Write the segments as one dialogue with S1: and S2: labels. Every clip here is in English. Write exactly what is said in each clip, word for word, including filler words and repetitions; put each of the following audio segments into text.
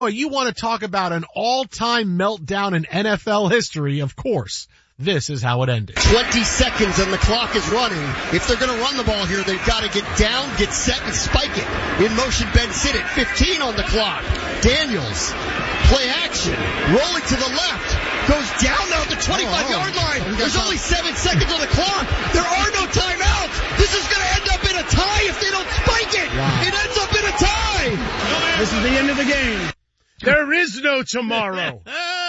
S1: Oh, you want to talk about an all-time meltdown in N F L history? Of course. This is how it ended.
S2: twenty seconds and the clock is running. If they're going to run the ball here, they've got to get down, get set, and spike it. In motion, Ben Sinnott, fifteen on the clock. Daniels, play action, rolling to the left, goes down now at the twenty-five-yard line. There's only seven seconds on the clock. There are no timeouts. This is going to end up in a tie if they don't spike it. Wow. It ends up in a tie.
S3: This is the end of the game. There is no tomorrow.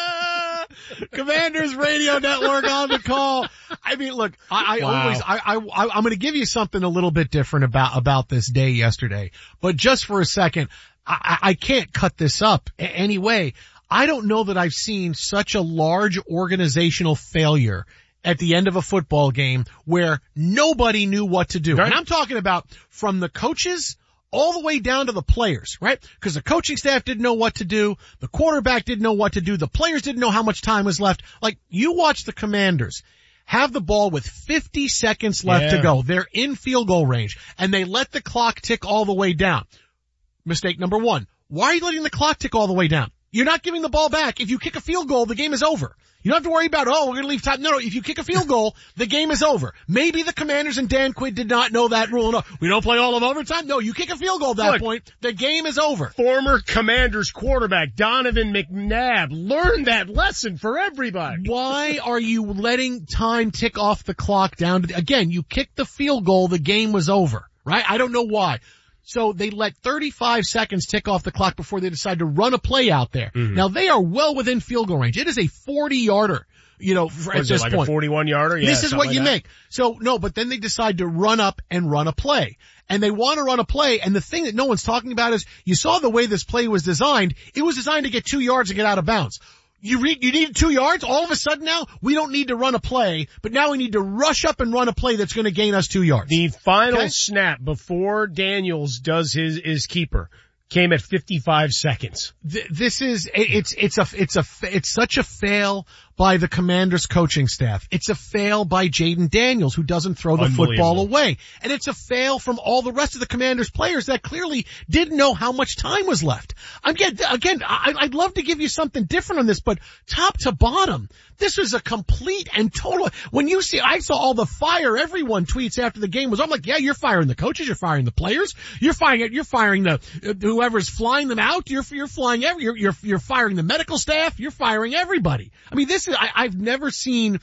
S1: Commanders Radio Network on the call. I mean, look, I, I wow. always, I, I, I'm going to give you something a little bit different about, about this day yesterday. But just for a second, I, I can't cut this up anyway. I don't know that I've seen such a large organizational failure at the end of a football game where nobody knew what to do. Right. And I'm talking about from the coaches all the way down to the players, right? Because the coaching staff didn't know what to do. The quarterback didn't know what to do. The players didn't know how much time was left. Like, you watch the Commanders have the ball with fifty seconds left yeah. to go. They're in field goal range, and they let the clock tick all the way down. Mistake number one. Why are you letting the clock tick all the way down? You're not giving the ball back. If you kick a field goal, the game is over. You don't have to worry about, oh, we're going to leave time. No, no, if you kick a field goal, the game is over. Maybe the Commanders and Dan Quinn did not know that rule. No, we don't play all of overtime. No, you kick a field goal at that Look, point, the game is over.
S3: Former Commanders quarterback Donovan McNabb learned that lesson for everybody.
S1: Why are you letting time tick off the clock down to the, again, you kicked the field goal, the game was over, right? I don't know why. So they let thirty-five seconds tick off the clock before they decide to run a play out there. Mm-hmm. Now they are well within field goal range. It is a forty-yarder, you know, at
S3: this
S1: this
S3: like
S1: point.
S3: A forty-one-yarder? Yeah,
S1: this is what
S3: like
S1: you
S3: that.
S1: make. So no, but then they decide to run up and run a play. And they want to run a play, and the thing that no one's talking about is you saw the way this play was designed. It was designed to get two yards and get out of bounds. You re- you need two yards? All of a sudden now, we don't need to run a play, but now we need to rush up and run a play that's going to gain us two yards.
S3: The final okay? snap before Daniels does his, his keeper came at fifty-five seconds.
S1: Th- this is, it's, it's a, it's a, it's such a fail by the Commanders coaching staff. It's a fail by Jaden Daniels, who doesn't throw the football away. And it's a fail from all the rest of the Commanders players that clearly didn't know how much time was left. Again, again, I, I'd love to give you something different on this, but top to bottom, this was a complete and total, when you see, I saw all the fire everyone tweets after the game was, I'm like, yeah, you're firing the coaches, you're firing the players, you're firing, you're firing the, uh, whoever's flying them out, you're, you're flying every, you're, you're, you're firing the medical staff, you're firing everybody. I mean, this is, I, I've never seen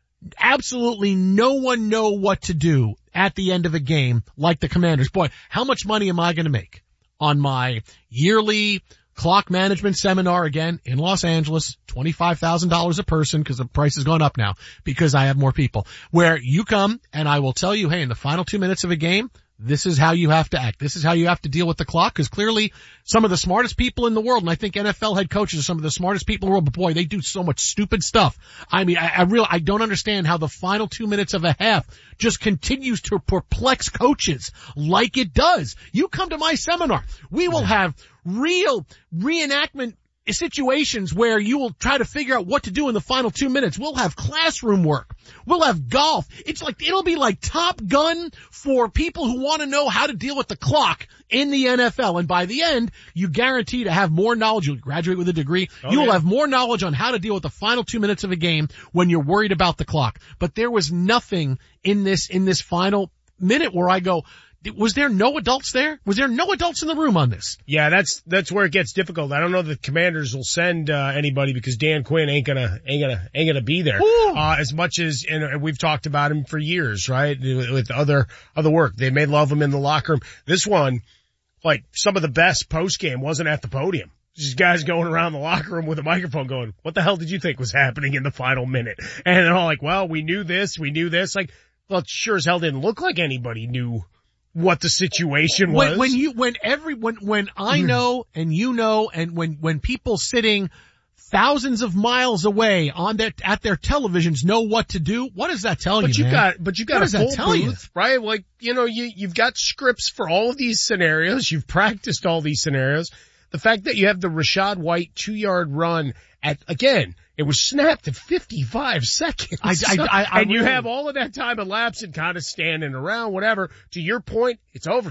S1: absolutely no one know what to do at the end of a game like the Commanders. Boy, how much money am I going to make on my yearly clock management seminar again in Los Angeles, twenty-five thousand dollars a person because the price has gone up now because I have more people, where you come and I will tell you, hey, in the final two minutes of a game, this is how you have to act. This is how you have to deal with the clock, because clearly some of the smartest people in the world, and I think N F L head coaches are some of the smartest people in the world, but boy, they do so much stupid stuff. I mean, I, I really, I don't understand how the final two minutes of a half just continues to perplex coaches like it does. You come to my seminar, we will have real reenactment situations where you will try to figure out what to do in the final two minutes. We'll have classroom work. We'll have golf. It's like, it'll be like Top Gun for people who want to know how to deal with the clock in the N F L. And by the end, you guarantee to have more knowledge. You'll graduate with a degree. Oh, you will yeah. have more knowledge on how to deal with the final two minutes of a game when you're worried about the clock. But there was nothing in this, in this final minute where I go, was there no adults there? Was there no adults in the room on this?
S3: Yeah, that's that's where it gets difficult. I don't know that the Commanders will send uh, anybody because Dan Quinn ain't gonna ain't gonna ain't gonna be there. Uh, as much as, and we've talked about him for years, right? With other other work, they may love him in the locker room. This one, like some of the best post game, wasn't at the podium. Just guys going around the locker room with a microphone going, "What the hell did you think was happening in the final minute?" And they're all like, "Well, we knew this, we knew this." Like, well, it sure as hell didn't look like anybody knew what the situation was.
S1: When, when you, when every, when, when I know and you know, and when, when people sitting thousands of miles away on their, at their televisions know what to do, what does that tell
S3: but
S1: you,
S3: you
S1: man?
S3: got, but you got
S1: what
S3: a full booth, right? Like, you know, you, you've got scripts for all of these scenarios. You've practiced all these scenarios. The fact that you have the Rachaad White two yard run at, again, it was snapped at fifty-five seconds.
S1: I, I, I,
S3: and you
S1: really...
S3: have all of that time elapsed and kind of standing around, whatever. To your point, it's overtime.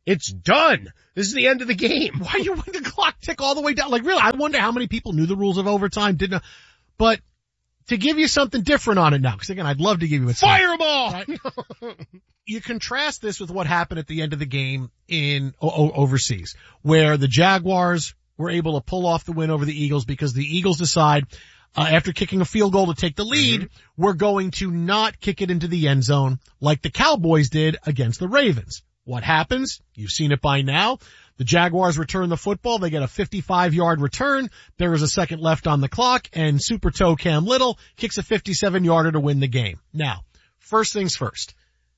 S3: It's done. This is the end of the game.
S1: Why are you letting the clock tick all the way down? Like really, I wonder how many people knew the rules of overtime, didn't know. But to give you something different on it now, because again, I'd love to give you a
S3: fireball.
S1: Right? You contrast this with what happened at the end of the game in o- o- overseas, where the Jaguars were able to pull off the win over the Eagles because the Eagles decide, uh, after kicking a field goal to take the lead, mm-hmm. we're going to not kick it into the end zone like the Cowboys did against the Ravens. What happens? You've seen it by now. The Jaguars return the football. They get a fifty-five yard return. There is a second left on the clock, and Super Toe Cam Little kicks a fifty-seven yarder to win the game. Now, first things first.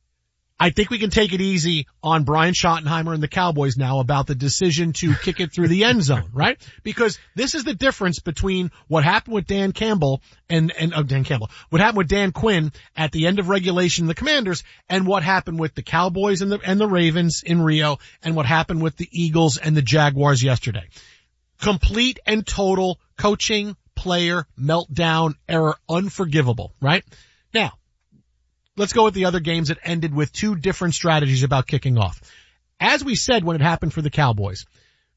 S1: I think we can take it easy on Brian Schottenheimer and the Cowboys now about the decision to kick it through the end zone, right? Because this is the difference between what happened with Dan Campbell and, and, oh, Dan Campbell, what happened with Dan Quinn at the end of regulation, the Commanders, and what happened with the Cowboys and the, and the Ravens in Rio, and what happened with the Eagles and the Jaguars yesterday. Complete and total coaching, player, meltdown, error, unforgivable, right? Now, let's go with the other games that ended with two different strategies about kicking off. As we said when it happened for the Cowboys,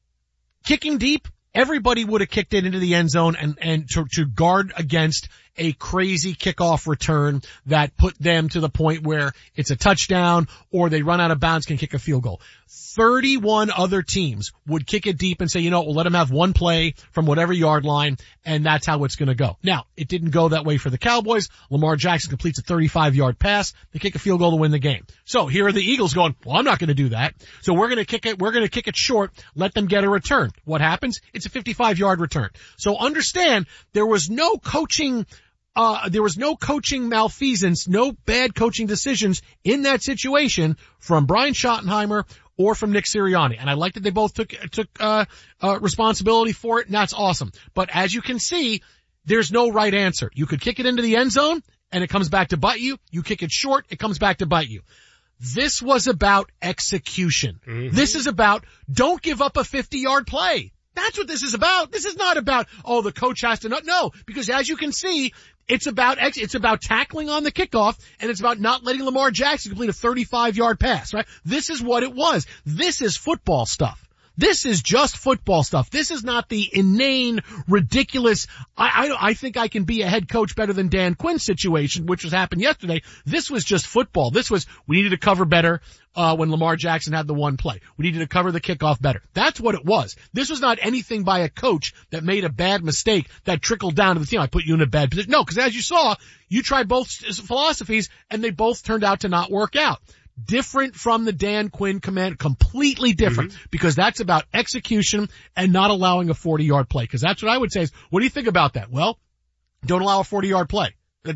S1: kicking deep, everybody would have kicked it into the end zone and, and to, to guard against a crazy kickoff return that put them to the point where it's a touchdown or they run out of bounds, can kick a field goal. thirty-one other teams would kick it deep and say, you know, we'll let them have one play from whatever yard line, and that's how it's going to go. Now, it didn't go that way for the Cowboys. Lamar Jackson completes a thirty-five yard pass. They kick a field goal to win the game. So here are the Eagles going, well, I'm not going to do that. So we're going to kick it, we're going to kick it short, let them get a return. What happens? It's a fifty-five yard return. So understand, there was no coaching Uh, there was no coaching malfeasance, no bad coaching decisions in that situation from Brian Schottenheimer or from Nick Sirianni. And I like that they both took, took, uh, uh, responsibility for it, and that's awesome. But as you can see, there's no right answer. You could kick it into the end zone, and it comes back to bite you. You kick it short, it comes back to bite you. This was about execution. Mm-hmm. This is about, don't give up a fifty yard play. That's what this is about. This is not about, oh, the coach has to not, no, because as you can see, it's about, it's about tackling on the kickoff, and it's about not letting Lamar Jackson complete a thirty-five yard pass, right? This is what it was. This is football stuff. This is just football stuff. This is not the inane, ridiculous, I, I, I think I can be a head coach better than Dan Quinn situation, which was happened yesterday. This was just football. This was, we needed to cover better, uh, when Lamar Jackson had the one play. We needed to cover the kickoff better. That's what it was. This was not anything by a coach that made a bad mistake that trickled down to the team. I put you in a bad position. No, because as you saw, you tried both philosophies and they both turned out to not work out. Different from the Dan Quinn command, completely different, mm-hmm. because that's about execution and not allowing a forty yard play. Because that's what I would say is, what do you think about that? Well, don't allow a forty yard play.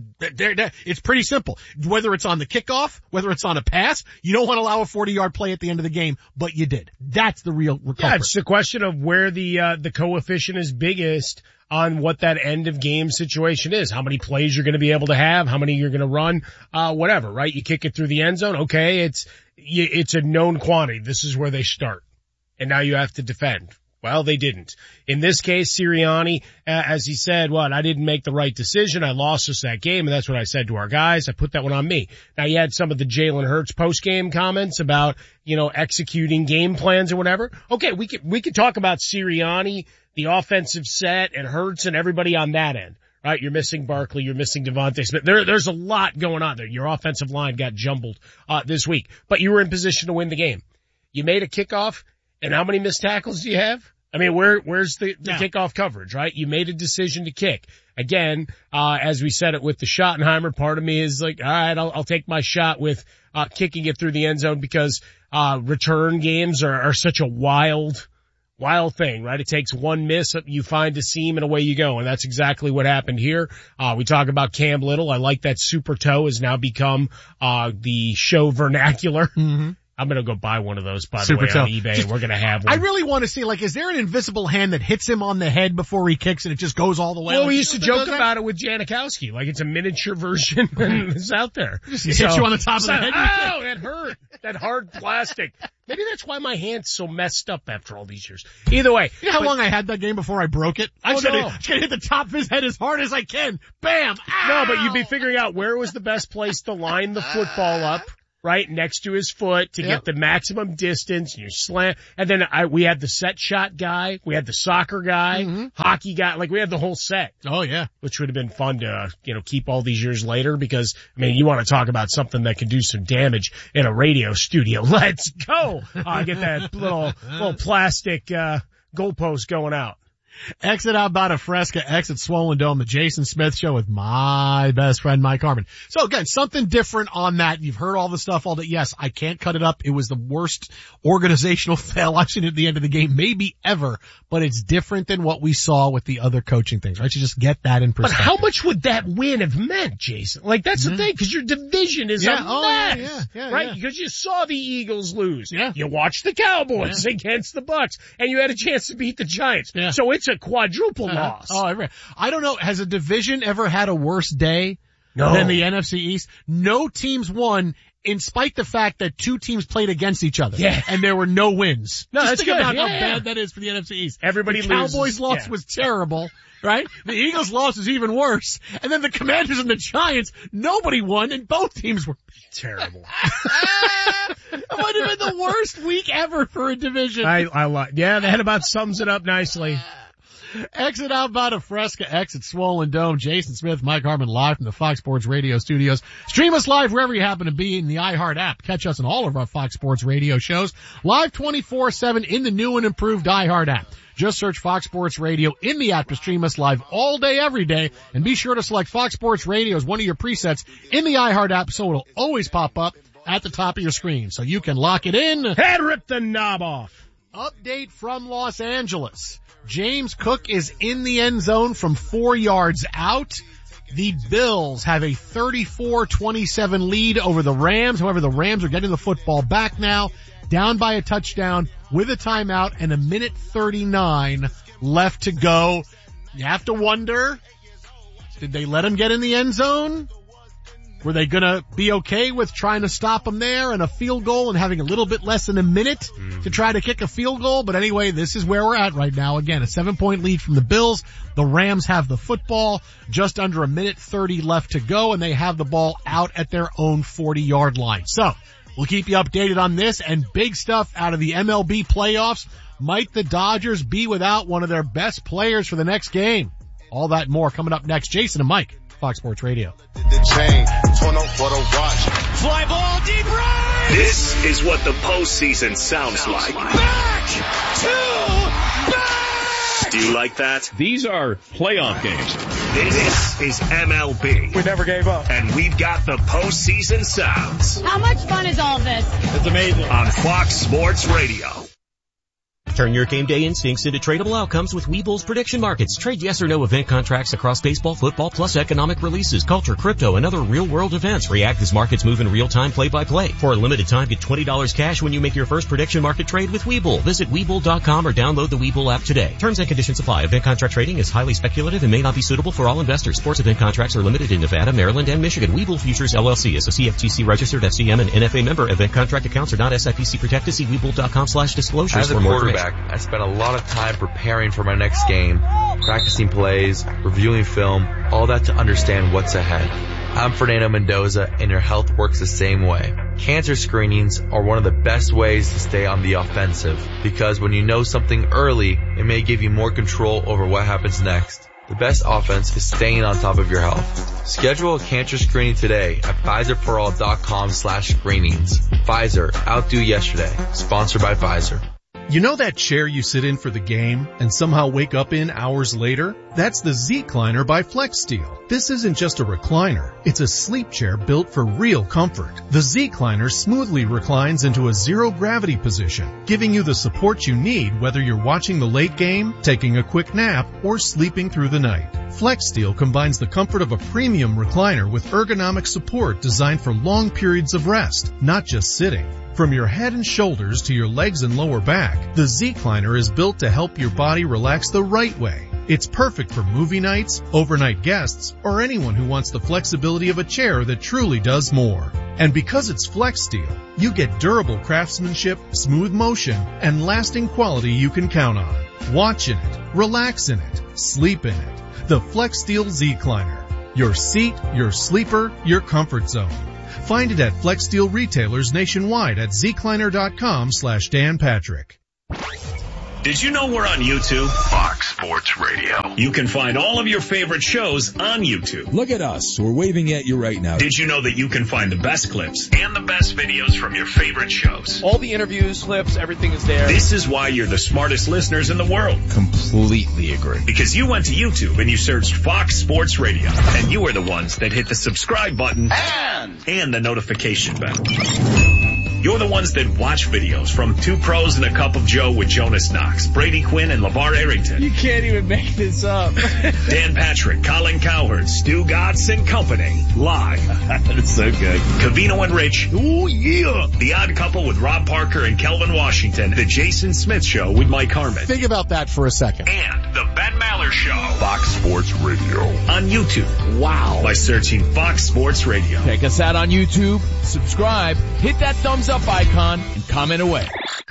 S1: It's pretty simple. Whether it's on the kickoff, whether it's on a pass, you don't want to allow a forty yard play at the end of the game, but you did. That's the real culprit.
S3: Yeah, it's the question of where the, uh, the coefficient is biggest on what that end of game situation is. How many plays you're going to be able to have, how many you're going to run, uh, whatever, right? You kick it through the end zone. Okay. It's, it's a known quantity. This is where they start. And now you have to defend. Well, they didn't. In this case, Sirianni, uh, as he said, what, I didn't make the right decision. I lost us that game, and that's what I said to our guys. I put that one on me. Now, you had some of the Jalen Hurts post-game comments about, you know, executing game plans or whatever. Okay, we could, we could talk about Sirianni, the offensive set, and Hurts and everybody on that end. Right, you're missing Barkley, you're missing Devontae Smith. There, there's a lot going on there. Your offensive line got jumbled, uh, this week. But you were in position to win the game. You made a kickoff, and how many missed tackles do you have? I mean, where, where's the, the yeah. kickoff coverage, right? You made a decision to kick. Again, uh, as we said it with the Schottenheimer, part of me is like, all right, I'll, I'll take my shot with, uh, kicking it through the end zone because, uh, return games are, are such a wild, wild thing, right? It takes one miss, you find a seam and away you go. And that's exactly what happened here. Uh, we talk about Cam Little. I like that Super Toe has now become, uh, the show vernacular. Mm-hmm. I'm going to go buy one of those, by the Super way, toe. on eBay, just, and we're going to have one.
S1: I really want to see, like, is there an invisible hand that hits him on the head before he kicks and it just goes all the way?
S3: Well,
S1: like,
S3: we used to joke about it with Janikowski. Like, it's a miniature version and it's out there.
S1: Just so, hit you on the top of the head.
S3: Oh, that hurt. That hard plastic. Maybe that's why my hand's so messed up after all these years. Either way.
S1: You know how
S3: but,
S1: long I had that game before I broke it? I
S3: oh,
S1: was
S3: no.
S1: going to hit the top of his head as hard as I can. Bam! Ow!
S3: No, but you'd be figuring out where was the best place to line the football up. right next to his foot to
S1: Yep.
S3: get the maximum distance. You slam, and then I we had the set shot guy, we had the soccer guy,
S1: Mm-hmm.
S3: hockey guy, like we had the whole set,
S1: Oh yeah.
S3: which would have been fun to uh, you know keep all these years later. Because I mean, you want to talk about something that can do some damage in a radio studio? Let's go! Uh, get that little little plastic uh goalpost going out.
S1: Exit out about a Fresca, exit Swollen Dome, the Jason Smith Show with my best friend Mike Harmon. So again, something different on that. You've heard all the stuff all day. Yes, I can't cut it up. It was the worst organizational fail I've seen at the end of the game, maybe ever, but it's different than what we saw with the other coaching things, right? You just get that in
S3: But
S1: perspective.
S3: how much would that win have meant, Jason? Like that's the thing, because your division is
S1: Yeah,
S3: a
S1: oh, yeah,
S3: mess,
S1: yeah, yeah,
S3: right?
S1: yeah.
S3: Because you saw the Eagles lose.
S1: Yeah.
S3: You watched the Cowboys against the Bucks, and you had a chance to beat the Giants.
S1: Yeah.
S3: So it's a quadruple
S1: Uh-huh.
S3: loss.
S1: Oh, I, I don't know. Has a division ever had a worse day
S3: No.
S1: than the N F C East? No teams won, in spite the fact that two teams played against each other.
S3: Yeah.
S1: And there were no wins.
S3: No,
S1: Just
S3: that's
S1: think
S3: good.
S1: about
S3: Yeah,
S1: how
S3: yeah.
S1: bad that is for the N F C East.
S3: Everybody
S1: the
S3: loses.
S1: Cowboys loss
S3: Yeah.
S1: was terrible, right? The Eagles loss is even worse. And then the Commanders and the Giants, nobody won and both teams were
S3: Terrible.
S1: It might have been the worst week ever for a division.
S3: I, I like, yeah, that about sums it up nicely.
S1: Exit out about a Fresca, exit Swollen Dome. Jason Smith, Mike Harmon, live from the Fox Sports Radio studios. Stream us live wherever you happen to be in the iHeart app. Catch us on all of our Fox Sports Radio shows. Live twenty-four seven in the new and improved iHeart app. Just search Fox Sports Radio in the app to stream us live all day, every day. And be sure to select Fox Sports Radio as one of your presets in the iHeart app so it'll always pop up at the top of your screen. So you can lock it in.
S3: Head rip the knob off.
S1: Update from Los Angeles. James Cook is in the end zone from four yards out. The Bills have a thirty-four twenty-seven lead over the Rams. However, the Rams are getting the football back now, down by a touchdown with a timeout and a minute thirty-nine left to go. You have to wonder, did they let him get in the end zone? Were they gonna be okay with trying to stop him there and a field goal and having a little bit less than a minute to try to kick a field goal? But anyway, this is where we're at right now. Again, a seven point lead from the Bills. The Rams have the football, just under a minute thirty left to go, and they have the ball out at their own forty yard line. So, we'll keep you updated on this and big stuff out of the M L B playoffs. Might the Dodgers be without one of their best players for the next game? All that and more coming up next. Jason and Mike, Fox Sports Radio.
S4: The chain, torn up for the watch.
S5: Fly ball deep right.
S6: This is what the postseason sounds like.
S5: Back to back.
S6: Do you like that?
S7: These are playoff games.
S6: This is M L B.
S3: We never gave up.
S6: And we've got the postseason sounds
S8: How much fun is all this?
S7: It's amazing.
S6: on Fox Sports Radio.
S9: Turn your game day instincts into tradable outcomes with Webull's prediction markets. Trade yes or no event contracts across baseball, football, plus economic releases, culture, crypto, and other real-world events. React as markets move in real time, play-by-play. For a limited time, get twenty dollars cash when you make your first prediction market trade with Webull. Visit Webull dot com or download the Webull app today. Terms and conditions apply. Event contract trading is highly speculative and may not be suitable for all investors. Sports event contracts are limited in Nevada, Maryland, and Michigan. Webull Futures L L C is a C F T C registered F C M and N F A member. Event contract accounts are not S I P C protected. See Webull dot com slash disclosures
S10: As a
S9: for more
S10: quarterback,
S9: information.
S10: I spent a lot of time preparing for my next game, practicing plays, reviewing film, all that to understand what's ahead. I'm Fernando Mendoza, and your health works the same way. Cancer screenings are one of the best ways to stay on the offensive, because when you know something early, it may give you more control over what happens next. The best offense is staying on top of your health. Schedule a cancer screening today at Pfizer For All dot com slash screenings. Pfizer, outdo yesterday. Sponsored by Pfizer.
S11: You know that chair you sit in for the game and somehow wake up in hours later? That's the Z-Cliner by FlexSteel. This isn't just a recliner. It's a sleep chair built for real comfort. The Z-Cliner smoothly reclines into a zero-gravity position, giving you the support you need whether you're watching the late game, taking a quick nap, or sleeping through the night. FlexSteel combines the comfort of a premium recliner with ergonomic support designed for long periods of rest, not just sitting. From your head and shoulders to your legs and lower back, the Z-Cliner is built to help your body relax the right way. It's perfect for movie nights, overnight guests, or anyone who wants the flexibility of a chair that truly does more. And because it's FlexSteel, you get durable craftsmanship, smooth motion, and lasting quality you can count on. Watch in it, relax in it, sleep in it. The FlexSteel Z-Cliner. Your seat, your sleeper, your comfort zone. Find it at Flex Steel retailers nationwide at zkleiner.com slash Dan Patrick.
S6: Did you know we're on YouTube?
S8: Fox Sports Radio.
S6: You can find all of your favorite shows on YouTube.
S12: Look at us. We're waving at you right now.
S6: Did you know that you can find the best clips and the best videos from your favorite shows?
S13: All the interviews, clips, everything is there.
S6: This is why you're the smartest listeners in the world.
S12: Completely agree.
S6: Because you went to YouTube and you searched Fox Sports Radio. And you were the ones that hit the subscribe button
S8: And,
S6: and the notification bell. You're the ones that watch videos from Two Pros and a Cup of Joe with Jonas Knox, Brady Quinn, and LeVar Arrington.
S13: You can't even make this up.
S6: Dan Patrick, Colin Cowherd, Stu Gatz and Company. Live.
S12: That's so good.
S6: Covino and Rich. Ooh, yeah. The Odd Couple with Rob Parker and Kelvin Washington. The Jason Smith Show with Mike Harmon.
S1: Think about that for a second.
S6: And the Ben Maller Show.
S8: Fox Sports Radio.
S6: On YouTube. Wow. By searching Fox Sports Radio.
S13: Check us out on YouTube. Subscribe. Hit that thumbs up icon and comment away.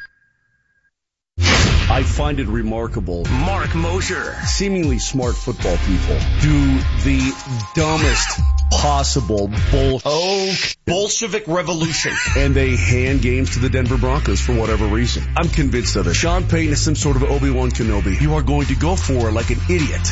S14: I find it remarkable.
S6: Mark Mosher.
S14: Seemingly smart football people do the dumbest possible bull.
S2: Oh, Bolshevik revolution.
S14: And they hand games to the Denver Broncos for whatever reason. I'm convinced of it. Sean Payton is some sort of Obi-Wan Kenobi. You are going to go for it like an idiot.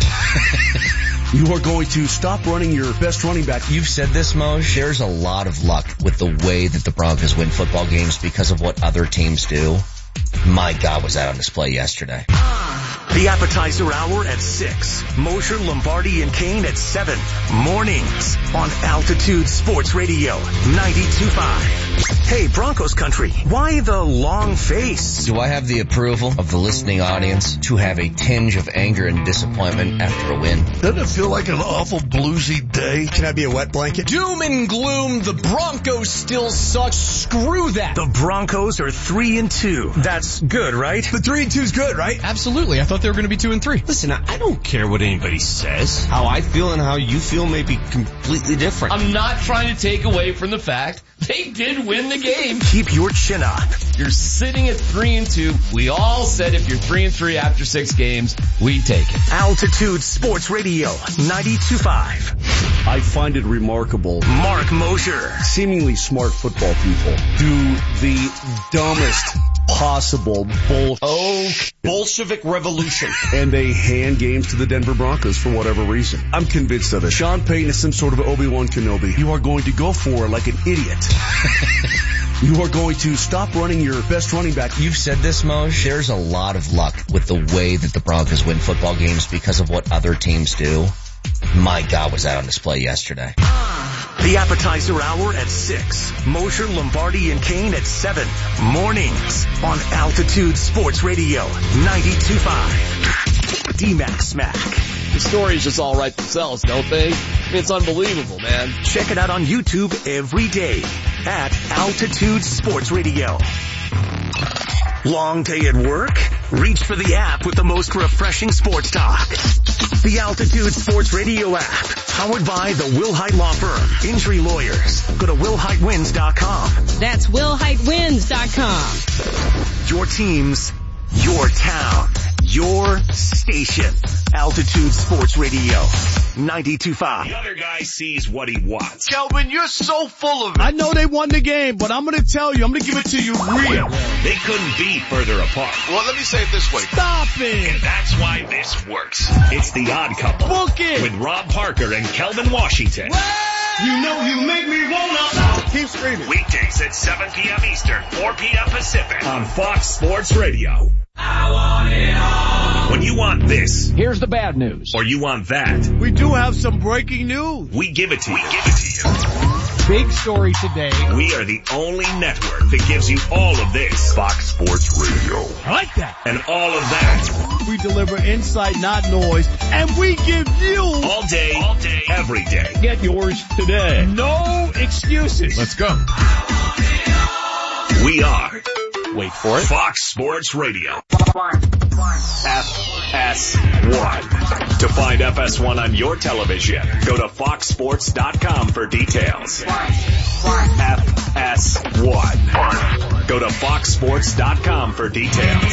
S14: You are going to stop running your best running back.
S15: You've said this, Moj. There's a lot of luck with the way that the Broncos win football games because of what other teams do. My God, was that on display yesterday.
S6: The appetizer hour at six. Mosher, Lombardi, and Kane at seven. Mornings on Altitude Sports Radio ninety-two point five. Hey, Broncos country, why the long face?
S15: Do I have the approval of the listening audience to have a tinge of anger and disappointment after a win?
S8: Doesn't it feel like an awful bluesy day?
S2: Can I be a wet blanket?
S13: Doom and gloom. The Broncos still suck. Screw that.
S6: The Broncos are three and two. That's good, right?
S2: The three and two's good, right?
S13: Absolutely. I thought they were going to be two and three.
S2: Listen, I don't care what anybody says. How I feel and how you feel may be completely different.
S13: I'm not trying to take away from the fact they did win the game.
S6: Keep your chin up.
S13: You're sitting at three and two. We all said if you're three and three after six games, we take it.
S6: Altitude Sports Radio ninety-two point five.
S14: I find it remarkable.
S6: Mark Mosher.
S14: Seemingly smart football people do the dumbest possible bull.
S2: Oh, Bolshevik revolution.
S14: And they hand games to the Denver Broncos for whatever reason. I'm convinced of it. Sean Payton is some sort of Obi-Wan Kenobi. You are going to go for it like an idiot. You are going to stop running your best running back.
S15: You've said this, Moj. There's a lot of luck with the way that the Broncos win football games because of what other teams do. My God, was that on display yesterday.
S6: The appetizer hour at six. Mosher, Lombardi, and Kane at seven. Mornings on Altitude Sports Radio ninety-two point five. D-Mac Smack.
S13: The stories just all write themselves, don't they? I mean, it's unbelievable, man.
S6: Check it out on YouTube every day at Altitude Sports Radio. Long day at work? Reach for the app with the most refreshing sports talk. The Altitude Sports Radio app, powered by the Wilhite Law Firm. Injury lawyers. Go to will hite wins dot com.
S16: That's will hite wins dot com.
S6: Your teams, your town, your station. Altitude Sports Radio ninety-two point five. The other guy sees what he wants.
S8: Kelvin, you're so full of it.
S3: I know they won the game, but I'm going to tell you, I'm going to give it to you real.
S6: They couldn't be further apart.
S8: Well, let me say it this way.
S3: Stop it.
S6: And that's why this works. It's The Odd Couple.
S3: Book it.
S6: With Rob Parker and Kelvin Washington.
S5: You know you make me wanna
S8: Keep screaming.
S6: Weekdays at seven p.m. Eastern, four p.m. Pacific on Fox Sports Radio.
S5: I want it all.
S6: When you want this,
S13: here's the bad news.
S6: Or you want that,
S3: we do have some breaking news.
S6: We give it to you. We give it to you.
S1: Big story today.
S6: We are the only network that gives you all of this.
S8: Fox Sports Radio.
S3: I like that.
S6: And all of that.
S3: We deliver insight, not noise, and we give you
S6: all day, all day, every day.
S7: Get yours today.
S3: No excuses.
S7: Let's go.
S6: We are.
S13: Wait for it.
S6: Fox Sports Radio. F S one. To find F S one on your television, go to fox sports dot com for details. F S one. Go to fox sports dot com for details.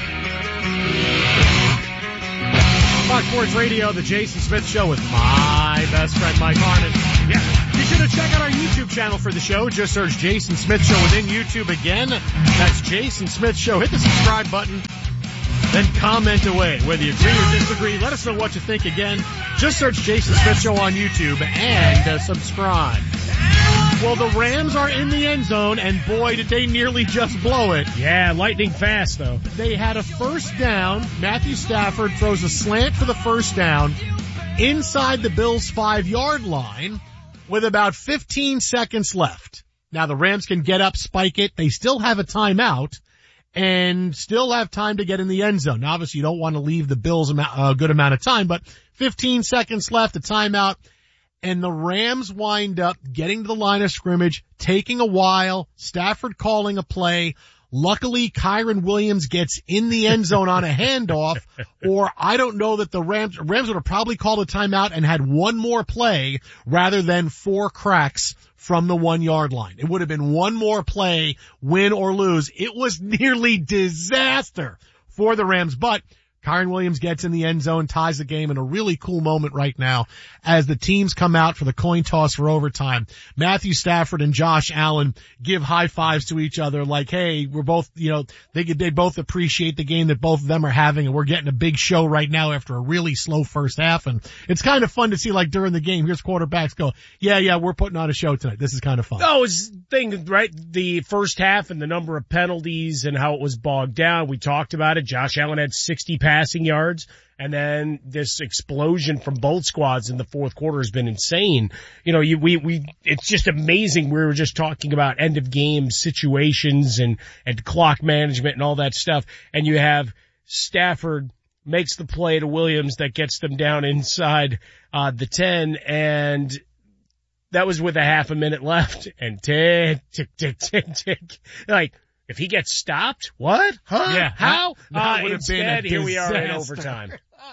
S1: Fox Sports Radio, the Jason Smith Show with Mike your best friend, Mike Harmon. Yeah. Be sure to check out our YouTube channel for the show. Just search Jason Smith Show within YouTube again. That's Jason Smith Show. Hit the subscribe button. Then comment away. Whether you agree or disagree, let us know what you think again. Just search Jason Smith Show on YouTube and uh, subscribe. Well, the Rams are in the end zone, and boy, did they nearly just blow it.
S3: Yeah, lightning fast, though.
S1: They had a first down. Matthew Stafford throws a slant for the first down inside the Bills' five-yard line with about fifteen seconds left. Now, the Rams can get up, spike it. They still have a timeout and still have time to get in the end zone. Now, obviously, you don't want to leave the Bills a good amount of time, but fifteen seconds left, a timeout. And the Rams wind up getting to the line of scrimmage, taking a while, Stafford calling a play. Luckily, Kyren Williams gets in the end zone on a handoff, or I don't know that the Rams, Rams would have probably called a timeout and had one more play rather than four cracks from the one yard line. It would have been one more play, win or lose. It was nearly disaster for the Rams, but Kyren Williams gets in the end zone, ties the game in a really cool moment right now as the teams come out for the coin toss for overtime. Matthew Stafford and Josh Allen give high fives to each other like, hey, we're both, you know, they they both appreciate the game that both of them are having, and we're getting a big show right now after a really slow first half. And it's kind of fun to see, like, during the game, here's quarterbacks go, yeah, yeah, we're putting on a show tonight. This is kind of fun.
S3: Oh, it's thing, right? The first half and the number of penalties and how it was bogged down. We talked about it. Josh Allen had sixty passing yards, and then this explosion from both squads in the fourth quarter has been insane. You know, you, we, we, it's just amazing. We were just talking about end of game situations and, and clock management and all that stuff. And you have Stafford makes the play to Williams that gets them down inside, uh, the ten, and that was with a half a minute left, and tick, tick, tick, tick, tick. Like, if he gets stopped, what? Huh?
S1: Yeah.
S3: How?
S1: That
S3: uh,
S1: would have been a
S3: instead, here we are in
S1: disaster.
S3: overtime.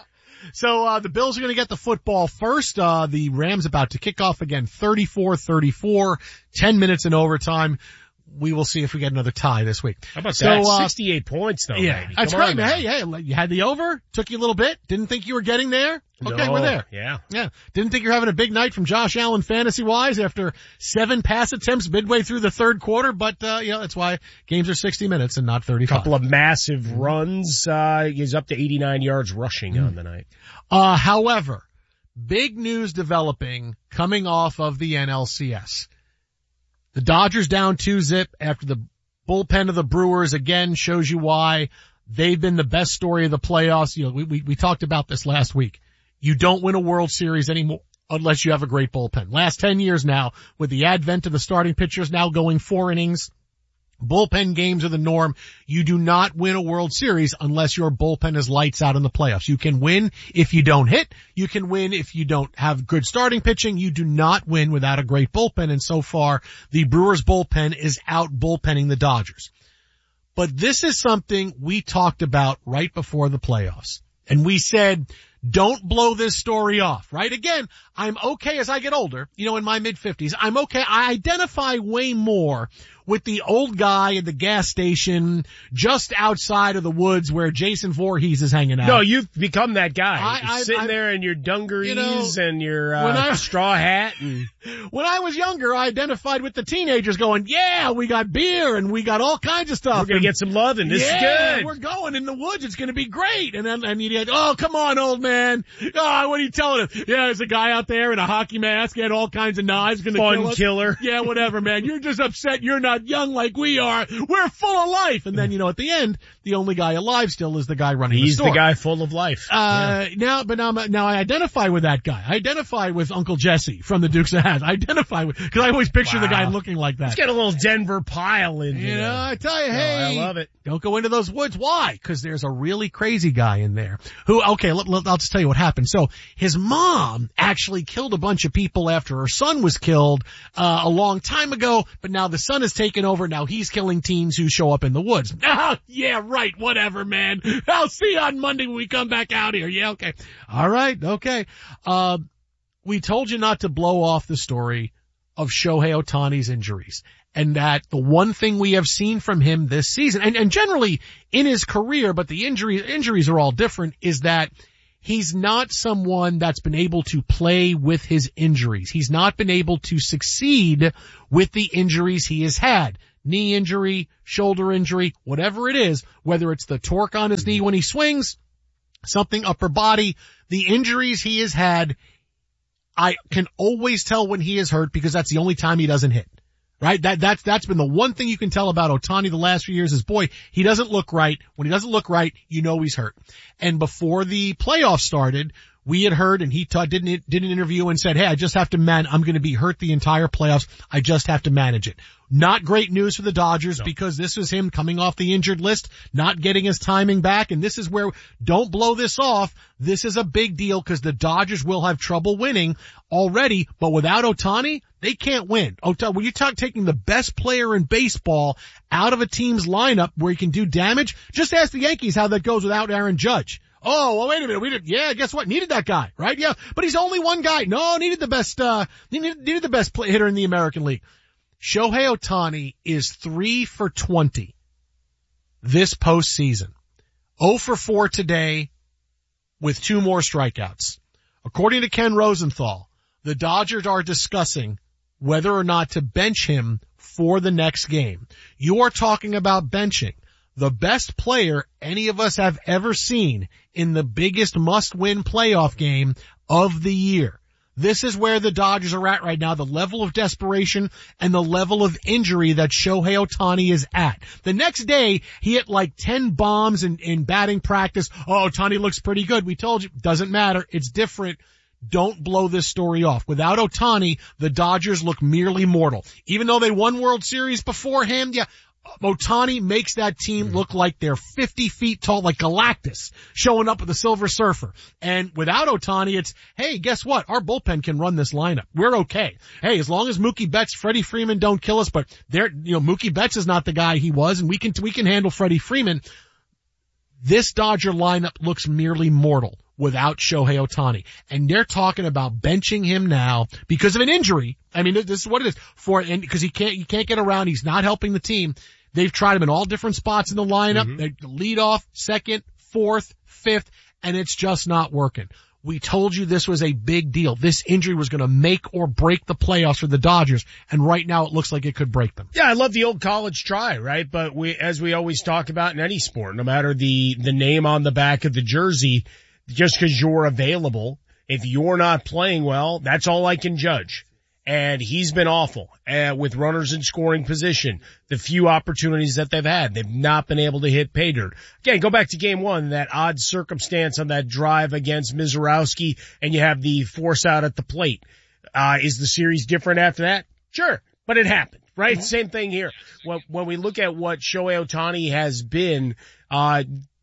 S1: So, uh, the Bills are going to get the football first. Uh, the Rams about to kick off again, thirty-four thirty-four, ten minutes in overtime. We will see if we get another tie this week.
S3: How about
S1: so,
S3: that?
S1: Uh,
S3: sixty-eight points though,
S1: yeah,
S3: baby.
S1: that's
S3: Come
S1: great,
S3: on,
S1: man.
S3: man.
S1: Hey, hey, you had the over? Took you a little bit? Didn't think you were getting there? Okay,
S3: No,
S1: we're there.
S3: Yeah.
S1: Yeah. Didn't think you're having a big night from Josh Allen fantasy-wise after seven pass attempts midway through the third quarter, but, uh, you know, that's why games are sixty minutes and not thirty-five.
S3: Couple of massive runs. Uh, he's up to eighty-nine yards rushing mm. on the night.
S1: Uh, however, big news developing coming off of the N L C S. The Dodgers down two zip after the bullpen of the Brewers again shows you why they've been the best story of the playoffs. You know, we, we, we talked about this last week. You don't win a World Series anymore unless you have a great bullpen. Last ten years now, with the advent of the starting pitchers now going four innings, bullpen games are the norm. You do not win a World Series unless your bullpen is lights out in the playoffs. You can win if you don't hit. You can win if you don't have good starting pitching. You do not win without a great bullpen. And so far, the Brewers bullpen is out bullpenning the Dodgers. But this is something we talked about right before the playoffs. And we said, don't blow this story off, right? Again, I'm okay as I get older, you know, in my mid fifties. I'm okay. I identify way more with the old guy at the gas station just outside of the woods where Jason Voorhees is hanging out.
S3: No, you've become that guy.
S1: I,
S3: You're
S1: I,
S3: sitting
S1: I,
S3: there in your dungarees
S1: you know,
S3: and your uh,
S1: when I,
S3: straw hat. And
S1: when I was younger, I identified with the teenagers going, yeah, we got beer and we got all kinds of stuff.
S3: We're going to get some love and this
S1: yeah,
S3: is good.
S1: We're going in the woods. It's going to be great. And then, and you get, oh, come on, old man. Oh, what are you telling us? Yeah, there's a guy out there in a hockey mask. He had all kinds of knives. Going to
S3: Fun
S1: kill us.
S3: killer.
S1: Yeah, whatever, man. You're just upset you're not young like we are. We're full of life. And then, you know, at the end, the only guy alive still is the guy running
S3: He's
S1: the store.
S3: the guy full of life.
S1: Uh,
S3: yeah.
S1: now, but now, now I identify with that guy. I identify with Uncle Jesse from the Dukes of Hazzard. I identify with, cause I always picture
S3: Wow.
S1: the guy looking like that.
S3: Let's get a little Denver pile in
S1: You
S3: here.
S1: know, I tell you,
S3: Oh,
S1: hey.
S3: I love it.
S1: Don't go into those woods. Why? Cause there's a really crazy guy in there who, okay, let, let, I'll just tell you what happened. So his mom actually killed a bunch of people after her son was killed, uh, a long time ago, but now the son has taken over. Now he's killing teens who show up in the woods. Ah, yeah, right. Whatever, man. I'll see you on Monday when we come back out here. Yeah, okay. All right. Okay. Uh, we told you not to blow off the story of Shohei Ohtani's injuries, and that the one thing we have seen from him this season, and, and generally in his career, but the injuries, injuries are all different, is that he's not someone that's been able to play with his injuries. He's not been able to succeed with the injuries he has had. Knee injury, shoulder injury, whatever it is, whether it's the torque on his knee when he swings, something upper body, the injuries he has had, I can always tell when he is hurt because that's the only time he doesn't hit. Right? That, that's, that's been the one thing you can tell about Ohtani the last few years is, boy, he doesn't look right. When he doesn't look right, you know he's hurt. And before the playoffs started, we had heard, and he t- did, an, did an interview and said, hey, I just have to man, I'm going to be hurt the entire playoffs. I just have to manage it. Not great news for the Dodgers no. because this was him coming off the injured list, not getting his timing back. And this is where, don't blow this off. This is a big deal because the Dodgers will have trouble winning already. But without Ohtani, they can't win. Ohtani, when you talk taking the best player in baseball out of a team's lineup where he can do damage, just ask the Yankees how that goes without Aaron Judge. Oh, well, wait a minute. We did, yeah, guess what? Needed that guy, right? Yeah, but he's only one guy. No, needed the best, uh, needed, needed the best play, hitter in the American League. Shohei Ohtani is three for twenty this postseason. oh for four today with two more strikeouts. According to Ken Rosenthal, the Dodgers are discussing whether or not to bench him for the next game. You are talking about benching the best player any of us have ever seen in the biggest must-win playoff game of the year. This is where the Dodgers are at right now, the level of desperation and the level of injury that Shohei Ohtani is at. The next day, he hit like ten bombs in, in batting practice. Oh, Ohtani looks pretty good. We told you. Doesn't matter. It's different. Don't blow this story off. Without Ohtani, the Dodgers look merely mortal. Even though they won World Series beforehand, yeah, Ohtani makes that team look like they're fifty feet tall, like Galactus showing up with the Silver Surfer. And without Ohtani, it's, hey, guess what? Our bullpen can run this lineup. We're okay. Hey, as long as Mookie Betts, Freddie Freeman don't kill us, but they're, you know, Mookie Betts is not the guy he was, and we can, we can handle Freddie Freeman. This Dodger lineup looks merely mortal without Shohei Ohtani. And they're talking about benching him now because of an injury. I mean, this is what it is for, and because he can't, he can't get around. He's not helping the team. They've tried him in all different spots in the lineup. Mm-hmm. They lead off, second, fourth, fifth, and it's just not working. We told you this was a big deal. This injury was going to make or break the playoffs for the Dodgers, and right now it looks like it could break them.
S3: Yeah, I love the old college try, right? But we, as we always talk about in any sport, no matter the, the name on the back of the jersey, just because you're available, if you're not playing well, that's all I can judge. And he's been awful uh, with runners in scoring position. The few opportunities that they've had, they've not been able to hit pay dirt. Again, go back to game one, that odd circumstance on that drive against Mizorowski, and you have the force out at the plate. Uh, is the series different after that? Sure, but it happened, right? Mm-hmm. Same thing here. When, when we look at what Shohei Ohtani has been, uh,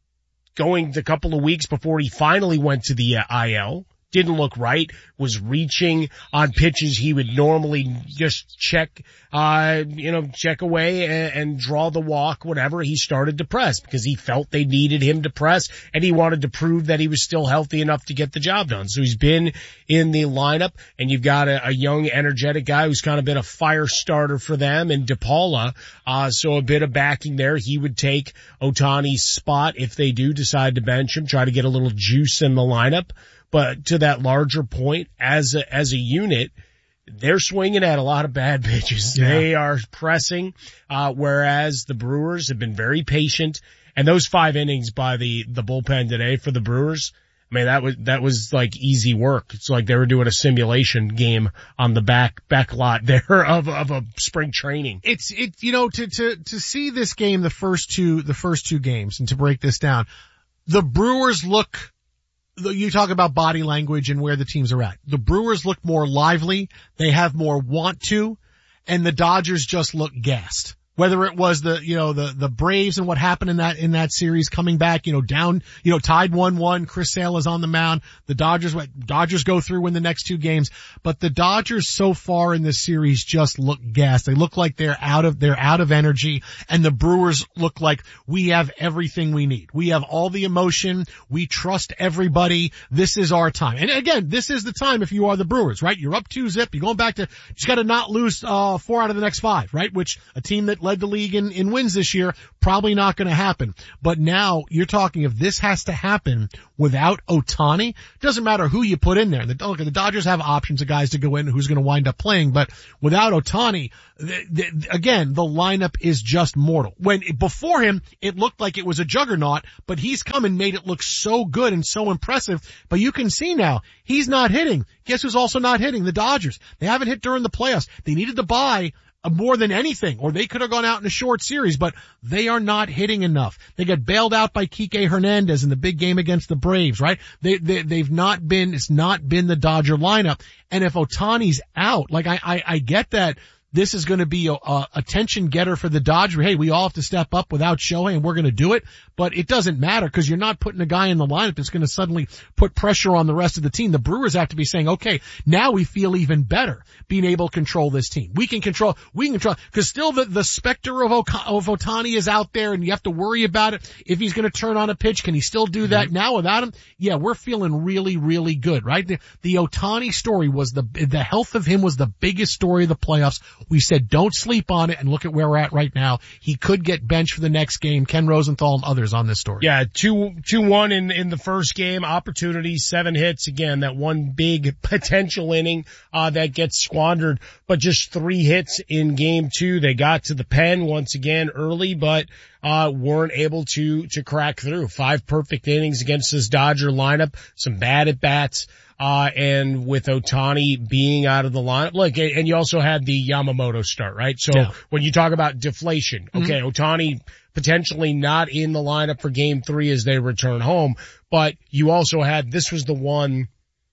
S3: going the couple of weeks before he finally went to the uh, I L, didn't look right, was reaching on pitches he would normally just check, uh, you know, check away and, and draw the walk, whatever. He started to press because he felt they needed him to press, and he wanted to prove that he was still healthy enough to get the job done. So he's been in the lineup, and you've got a, a young, energetic guy who's kind of been a fire starter for them in DePaula. Uh, so a bit of backing there. He would take Ohtani's spot if they do decide to bench him, try to get a little juice in the lineup. But to that larger point, as a, as a unit, they're swinging at a lot of bad pitches. Yeah. They are pressing, uh, whereas the Brewers have been very patient. And those five innings by the, the bullpen today for the Brewers, I mean, that was, that was like easy work. It's like they were doing a simulation game on the back, back lot there of, of a spring training.
S1: It's, it, you know, to, to, to see this game, the first two, the first two games, and to break this down, the Brewers look, you talk about body language and where the teams are at. The Brewers look more lively. They have more want to, and the Dodgers just look gassed. Whether it was the, you know, the, the Braves and what happened in that, in that series coming back, you know, down, you know, tied one one, Chris Sale is on the mound. The Dodgers, Dodgers go through in the next two games, but the Dodgers so far in this series just look gassed. They look like they're out of, they're out of energy, and the Brewers look like we have everything we need. We have all the emotion. We trust everybody. This is our time. And again, this is the time if you are the Brewers, right? You're up two zip. You're going back to, just gotta not lose, uh, four out of the next five, right? Which a team that led the league in, in wins this year. Probably not going to happen. But now you're talking if this has to happen without Ohtani, doesn't matter who you put in there. The, look, the Dodgers have options of guys to go in who's going to wind up playing, but without Ohtani, the, the, again, the lineup is just mortal. When before him, it looked like it was a juggernaut, but he's come and made it look so good and so impressive. But you can see now he's not hitting. Guess who's also not hitting? The Dodgers. They haven't hit during the playoffs. They needed to buy more than anything, or they could have gone out in a short series, but they are not hitting enough. They got bailed out by Kike Hernandez in the big game against the Braves, right? They, they, they've not been, it's not been the Dodger lineup. And if Ohtani's out, like I, I, I get that this is going to be a, a attention getter for the Dodgers. Hey, we all have to step up without Shohei and we're going to do it. But it doesn't matter because you're not putting a guy in the lineup that's going to suddenly put pressure on the rest of the team. The Brewers have to be saying, okay, now we feel even better being able to control this team. We can control, we can control, because still the, the specter of, o- of Ohtani is out there and you have to worry about it. If he's going to turn on a pitch, can he still do that mm-hmm. now without him? Yeah, we're feeling really, really good, right? The, the Ohtani story was the, the health of him was the biggest story of the playoffs. We said don't sleep on it and look at where we're at right now. He could get benched for the next game. Ken Rosenthal and others on this story.
S3: Yeah, two, two, one in, in the first game. Opportunities, seven hits. Again, that one big potential inning, uh, that gets squandered, but just three hits in game two. They got to the pen once again early, but, uh, weren't able to, to crack through. Five perfect innings against this Dodger lineup. Some bad at bats. Uh, and with Ohtani being out of the lineup, look, and you also had the Yamamoto start, right? So yeah. when you talk about deflation, okay, mm-hmm. Ohtani potentially not in the lineup for game three as they return home, but you also had, this was the one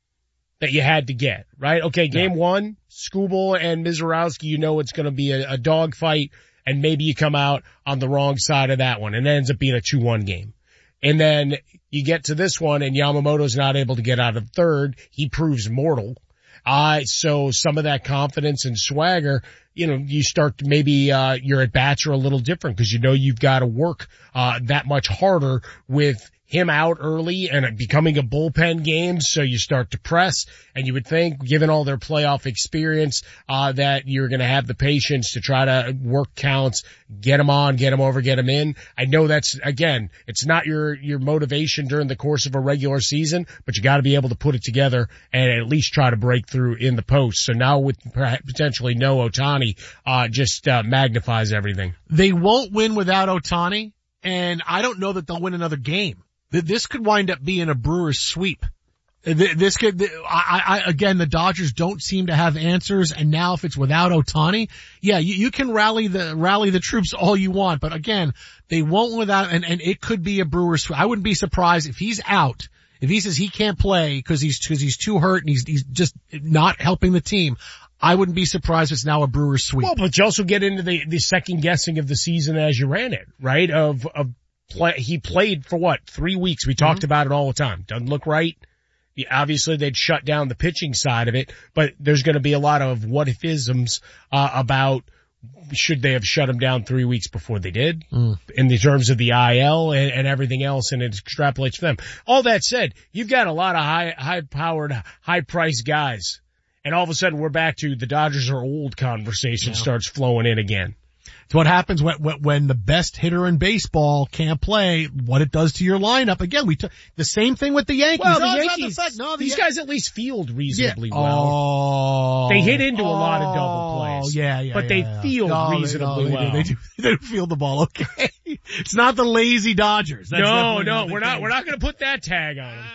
S3: that you had to get, right? Okay, game yeah. one, Skubal and Mizorowski, you know it's going to be a, a dogfight, and maybe you come out on the wrong side of that one, and it ends up being a two one game. And then you get to this one and Yamamoto's not able to get out of third. He proves mortal. Uh, so some of that confidence and swagger, you know, you start to maybe, uh, your at bats are a little different because you know you've got to work, uh, that much harder with him out early and it becoming a bullpen game. So you start to press and you would think given all their playoff experience, uh, that you're going to have the patience to try to work counts, get them on, get them over, get them in. I know that's, again, it's not your, your motivation during the course of a regular season, but you got to be able to put it together and at least try to break through in the post. So now with potentially no Ohtani, uh, just, uh, magnifies everything.
S1: They won't win without Ohtani, and I don't know that they'll win another game. This could wind up being a Brewers sweep. This could, I, I, again, the Dodgers don't seem to have answers, and now if it's without Ohtani, yeah, you, you can rally the, rally the troops all you want, but again, they won't without, and, and it could be a Brewers sweep. I wouldn't be surprised if he's out, if he says he can't play because he's, because he's too hurt and he's, he's just not helping the team. I wouldn't be surprised if it's now a Brewers sweep.
S3: Well, but you also get into the, the second guessing of the season as you ran it, right? Of, of, Play, he played for what, three weeks. We talked mm-hmm. about it all the time. Doesn't look right. Yeah, obviously they'd shut down the pitching side of it, but there's going to be a lot of what if isms, uh, about should they have shut him down three weeks before they did mm. in the terms of the I L and, and everything else, and it extrapolates for them. All that said, you've got a lot of high, high powered, high priced guys. And all of a sudden we're back to the Dodgers are old conversation yeah. starts flowing in again.
S1: It's what happens when, when the best hitter in baseball can't play, what it does to your lineup. Again, we took the same thing with the Yankees.
S3: Well,
S1: no,
S3: the Yankees,
S1: the no, the
S3: these
S1: Yan-
S3: guys at least field reasonably
S1: yeah.
S3: well.
S1: Oh,
S3: they hit into
S1: oh,
S3: a lot of double plays.
S1: Yeah, yeah,
S3: But
S1: yeah,
S3: they
S1: yeah.
S3: field
S1: no,
S3: reasonably
S1: they, no,
S3: well.
S1: They do, they do field the ball okay. It's not the lazy Dodgers. That's
S3: no, no, we're not,
S1: thing.
S3: we're not going to put that tag on them.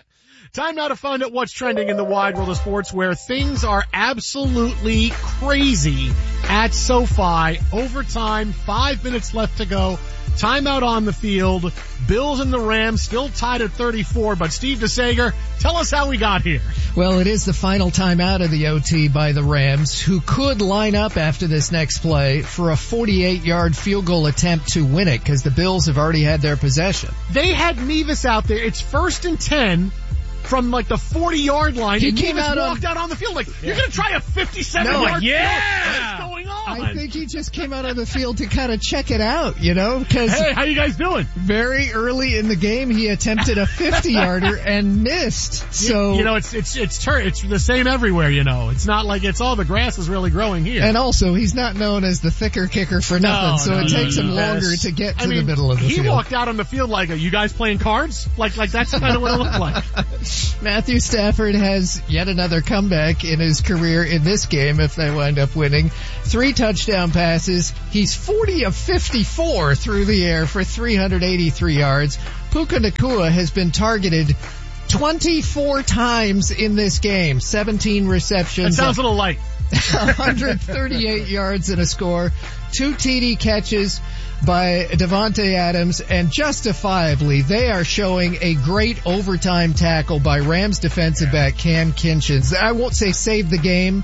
S1: Time now to find out what's trending in the wide world of sports, where things are absolutely crazy at SoFi. Overtime, five minutes left to go. Timeout on the field. Bills and the Rams still tied at thirty-four, but Steve DeSager, tell us how we got here.
S17: Well, it is the final timeout of the O T by the Rams, who could line up after this next play for a forty-eight yard field goal attempt to win it, because the Bills have already had their possession.
S1: They had Nevis out there. It's first and ten. From like the forty yard line,
S17: he
S1: and
S17: came
S1: Nevis
S17: out
S1: walked
S17: on,
S1: out on the field like,
S17: yeah.
S1: you're gonna try a fifty-seven
S3: no,
S1: yard
S3: yeah.
S1: field? What is going on?
S17: I think he just came out on the field to kind of check it out, you know, because
S1: hey, how you guys doing?
S17: Very early in the game, he attempted a fifty-yarder and missed. So
S1: you, you know, it's it's it's tur- it's the same everywhere. You know, it's not like it's all the grass is really growing here.
S17: And also, he's not known as the thicker kicker for nothing,
S1: no,
S17: so
S1: no,
S17: it
S1: no,
S17: takes
S1: no,
S17: him
S1: no.
S17: longer
S1: Yes.
S17: to get to
S1: I mean,
S17: the middle of the
S1: he
S17: field.
S1: He walked out on the field like, "Are you guys playing cards?" Like like that's kind of what it looked like.
S17: Matthew Stafford has yet another comeback in his career in this game if they wind up winning. Three touchdown passes. He's forty of fifty-four through the air for three hundred eighty-three yards. Puka Nacua has been targeted twenty-four times in this game. seventeen receptions.
S1: That sounds a little light.
S17: one hundred thirty-eight yards and a score. Two T D catches by Devontae Adams, and justifiably, they are showing a great overtime tackle by Rams defensive back Cam Kinchins. I won't say saved the game,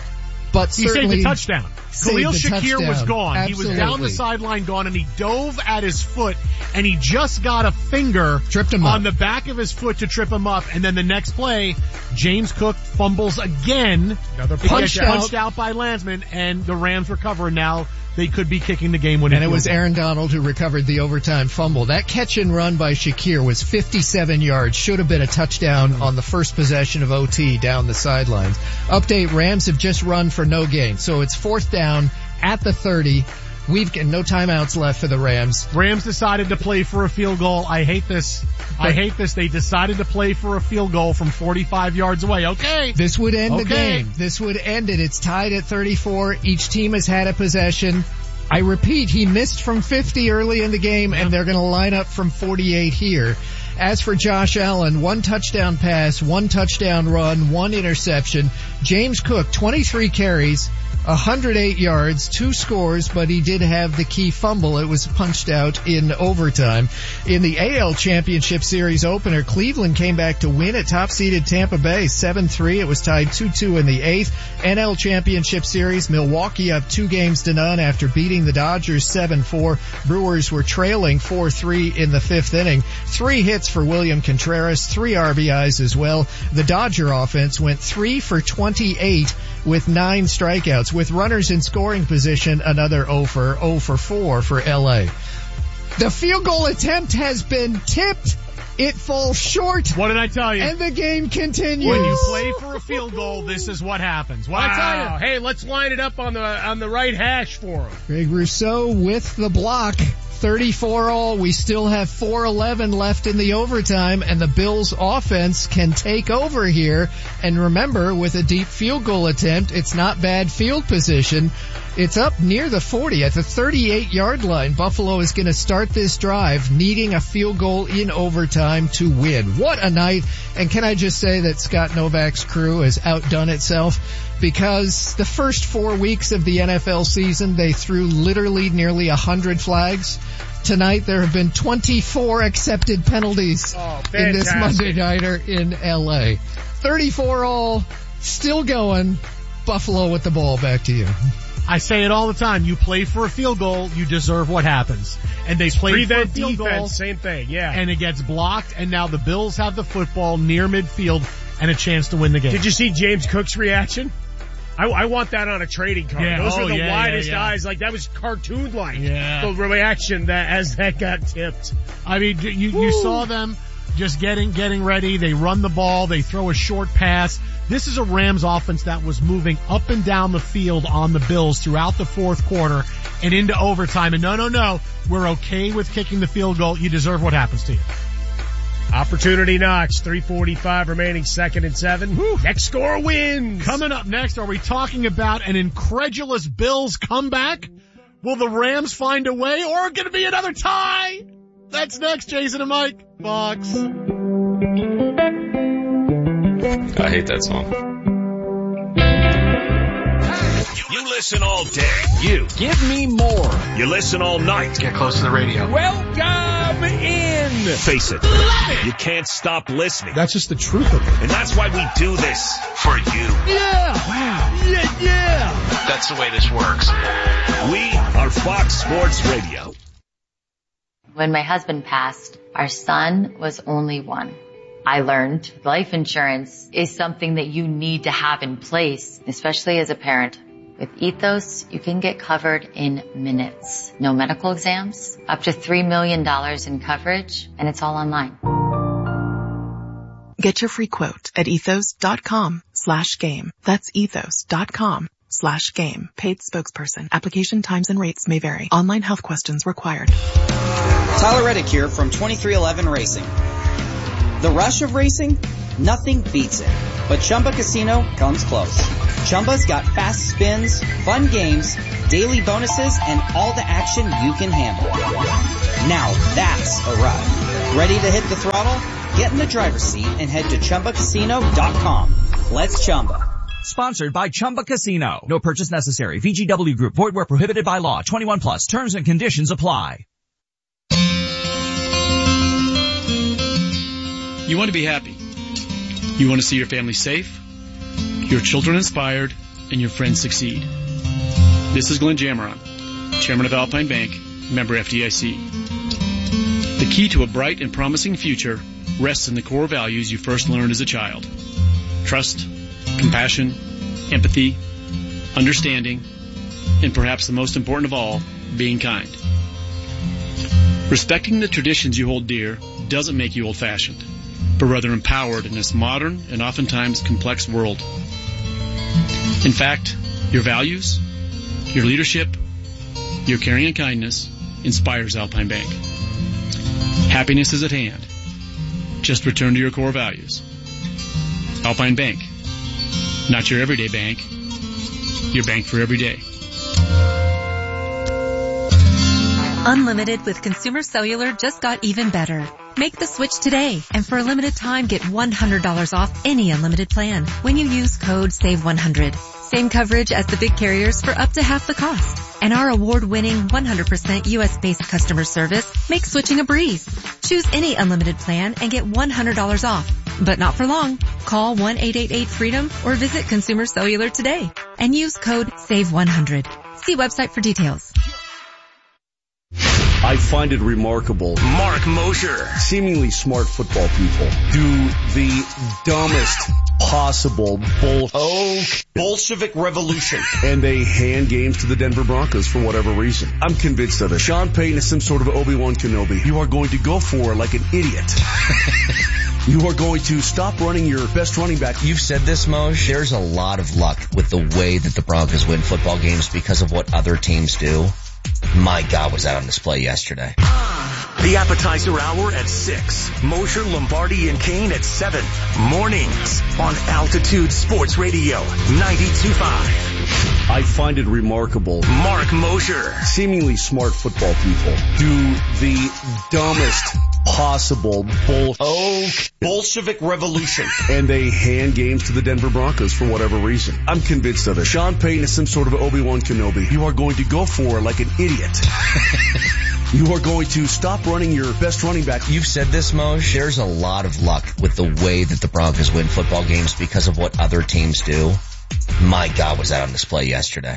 S17: but
S1: he
S17: certainly
S1: saved the touchdown. Khalil Shakir
S17: touchdown.
S1: was gone.
S17: Absolutely.
S1: He was down the sideline gone, and he dove at his foot, and he just got a finger
S17: tripped him
S1: on
S17: up.
S1: the back of his foot to trip him up. And then the next play, James Cook fumbles again.
S3: Another
S1: punched,
S17: out.
S1: punched out by Landsman, and the Rams recover. Now they could be kicking the game-winning
S17: And it
S1: field
S17: was
S1: goal.
S17: Aaron Donald who recovered the overtime fumble. That catch and run by Shakir was fifty-seven yards. Should have been a touchdown on the first possession of O T down the sidelines. Update, Rams have just run for no gain. So it's fourth down at the thirty. We've got no timeouts left for the Rams.
S1: Rams decided to play for a field goal. I hate this. I hate this. They decided to play for a field goal from forty-five yards away. Okay.
S17: This would end
S1: okay.
S17: the game. This would end it. It's tied at thirty-four. Each team has had a possession. I repeat, he missed from fifty early in the game, and they're going to line up from forty-eight here. As for Josh Allen, one touchdown pass, one touchdown run, one interception. James Cook, twenty-three carries, one hundred eight yards, two scores, but he did have the key fumble. It was punched out in overtime. In the A L Championship Series opener, Cleveland came back to win at top-seeded Tampa Bay seven three. It was tied two two in the eighth. N L Championship Series, Milwaukee up two games to none after beating the Dodgers seven four. Brewers were trailing four three in the fifth inning. Three hits for William Contreras, three R B Is as well. The Dodger offense went three for twenty-eight with nine strikeouts. With runners in scoring position, another oh for four for L A. The field goal attempt has been tipped. It falls short.
S1: What did I tell you?
S17: And the game continues.
S1: When you play for a field goal, this is what happens. What
S3: wow.
S1: I tell you?
S3: Hey, let's line it up on the on the right hash for him.
S17: Greg Rousseau with the block. thirty-four all. We still have four eleven left in the overtime, and the Bills offense can take over here. And remember, with a deep field goal attempt, it's not bad field position. It's up near the forty at the thirty-eight yard line. Buffalo is going to start this drive needing a field goal in overtime to win. What a night. And can I just say that Scott Novak's crew has outdone itself, because the first four weeks of the N F L season, they threw literally nearly a hundred flags. Tonight there have been twenty-four accepted penalties
S3: oh,
S17: in this Monday nighter in L A. thirty-four all, still going. Buffalo with the ball. Back to you.
S1: I say it all the time. You play for a field goal, you deserve what happens. And they played for a field
S3: defense,
S1: goal.
S3: Same thing, yeah.
S1: And it gets blocked, and now the Bills have the football near midfield and a chance to win the game.
S3: Did you see James Cook's reaction? I, I want that on a trading card.
S1: Yeah,
S3: Those
S1: oh,
S3: are the
S1: yeah,
S3: widest
S1: yeah, yeah.
S3: eyes. Like, that was cartoon-like.
S1: Yeah.
S3: The reaction that as that got tipped.
S1: I mean, you, you saw them just getting, getting ready. They run the ball. They throw a short pass. This is a Rams offense that was moving up and down the field on the Bills throughout the fourth quarter and into overtime. And no, no, no, we're okay with kicking the field goal. You deserve what happens to you.
S3: Opportunity knocks. three forty-five remaining, second and seven. Woo. Next score wins.
S1: Coming up next, are we talking about an incredulous Bills comeback? Will the Rams find a way, or going to be another tie? That's next, Jason and Mike. Fox.
S12: I hate that song.
S6: You listen all day. You.
S13: Give me more.
S6: You listen all night.
S8: Get close to the radio.
S13: Welcome in.
S6: Face it.
S13: Love it.
S6: You can't stop listening.
S1: That's just the truth of it.
S6: And that's why we do this. For you.
S13: Yeah. Wow. Yeah, yeah.
S8: That's the way this works.
S6: We are Fox Sports Radio.
S18: When my husband passed, our son was only one. I learned life insurance is something that you need to have in place, especially as a parent. With Ethos, you can get covered in minutes. No medical exams, up to three million dollars in coverage, and it's all online.
S19: Get your free quote at ethos.com slash game. That's ethos.com slash game. Paid spokesperson. Application times and rates may vary. Online health questions required.
S20: Tyler Reddick here from twenty-three eleven Racing. The rush of racing? Nothing beats it. But Chumba Casino comes close. Chumba's got fast spins, fun games, daily bonuses, and all the action you can handle. Now that's a ride. Ready to hit the throttle? Get in the driver's seat and head to Chumba Casino dot com. Let's Chumba.
S21: Sponsored by Chumba Casino. No purchase necessary. V G W Group. Void where prohibited by law. twenty-one plus. Terms and conditions apply.
S22: You want to be happy. You want to see your family safe, your children inspired, and your friends succeed. This is Glenn Jammeron, Chairman of Alpine Bank, member F D I C. The key to a bright and promising future rests in the core values you first learned as a child. Trust, compassion, empathy, understanding, and perhaps the most important of all, being kind. Respecting the traditions you hold dear doesn't make you old-fashioned, but rather empowered in this modern and oftentimes complex world. In fact, your values, your leadership, your caring and kindness inspires Alpine Bank. Happiness is at hand. Just return to your core values. Alpine Bank. Not your everyday bank. Your bank for every day.
S23: Unlimited with Consumer Cellular just got even better. Make the switch today, and for a limited time, get one hundred dollars off any unlimited plan when you use code save one hundred. Same coverage as the big carriers for up to half the cost. And our award-winning one hundred percent U S-based customer service makes switching a breeze. Choose any unlimited plan and get one hundred dollars off. But not for long. Call one eight eight eight freedom or visit Consumer Cellular today and use code save one hundred. See website for details.
S14: I find it remarkable.
S6: Mark Mosher.
S14: Seemingly smart football people do the dumbest possible bull.
S24: Oh, Bolshevik revolution.
S14: And they hand games to the Denver Broncos for whatever reason. I'm convinced of it. Sean Payton is some sort of Obi-Wan Kenobi. You are going to go for like an idiot. You are going to stop running your best running back.
S15: You've said this, Moj. There's a lot of luck with the way that the Broncos win football games because of what other teams do. My God, was that on display yesterday.
S6: The appetizer hour at six. Mosher, Lombardi, and Kane at seven. Mornings on Altitude Sports Radio ninety-two point five.
S14: I find it remarkable.
S6: Mark Mosher.
S14: Seemingly smart football people do the dumbest possible bull.
S24: Oh, Bolshevik revolution.
S14: And they hand games to the Denver Broncos for whatever reason. I'm convinced of it. Sean Payton is some sort of Obi-Wan Kenobi. You are going to go for like an idiot. You are going to stop running your best running back.
S15: You've said this, Moj. There's a lot of luck with the way that the Broncos win football games because of what other teams do. My God, was that on display yesterday.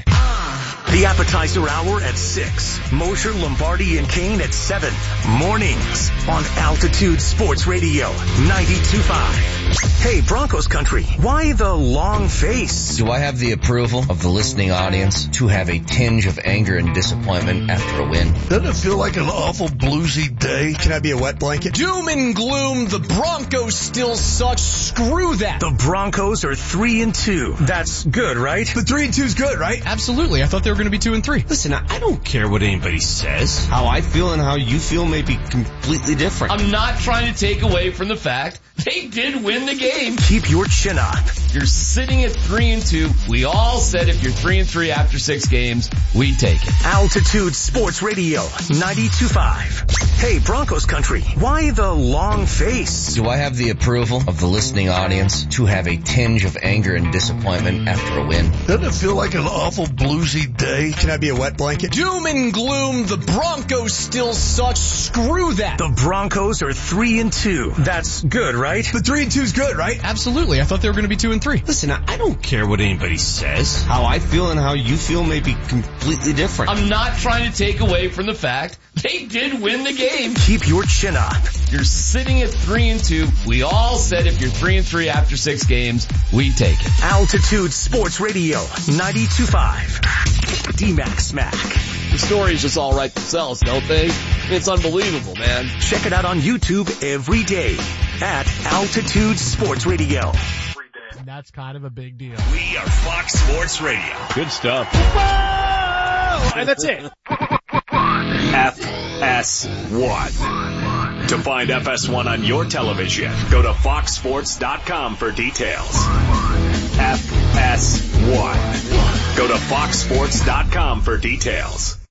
S6: The appetizer hour at six. Mosher, Lombardi, and Kane at seven. Mornings on Altitude Sports Radio ninety-two point five. Hey, Broncos country, why the long face?
S15: Do I have the approval of the listening audience to have a tinge of anger and disappointment after a win?
S8: Doesn't it feel like an awful bluesy day?
S2: Can I be a wet blanket?
S24: Doom and gloom, the Broncos still suck. Screw that.
S6: The Broncos are three and two. That's good, right?
S2: The three and two's good, right?
S25: Absolutely. I thought they were going to be two and three.
S24: Listen, I don't care what anybody says. How I feel and how you feel may be completely different.
S13: I'm not trying to take away from the fact they did win the game.
S6: Keep your chin up.
S13: You're sitting at three and two. We all said if you're three and three after six games, we take it.
S6: Altitude Sports Radio ninety-two point five. Hey, Broncos country, why the long face?
S15: Do I have the approval of the listening audience to have a tinge of anger and disappointment after a win?
S8: Doesn't it feel like an awful bluesy day?
S2: Can I be a wet blanket?
S24: Doom and gloom, the Broncos still suck. Screw that.
S6: The Broncos are three and two. That's good, right?
S2: The three and two's good, right?
S25: Absolutely. I thought they were going to be two and three.
S24: Listen, I don't care what anybody says. How I feel and how you feel may be completely different.
S13: I'm not trying to take away from the fact they did win the game.
S6: Keep your chin up.
S13: You're sitting at three and two. We all said if you're three and three after six games, we take it.
S6: Altitude Sports Radio, ninety-two point five. D-Max Smack.
S4: The stories just all write themselves, don't they? It's unbelievable, man.
S6: Check it out on YouTube every day at Altitude Sports Radio.
S1: And that's kind of a big deal.
S6: We are Fox Sports Radio.
S7: Good stuff.
S3: Whoa! And that's it.
S6: F S one. To find F S one on your television, go to fox sports dot com for details. F S one. Go to fox sports dot com for details.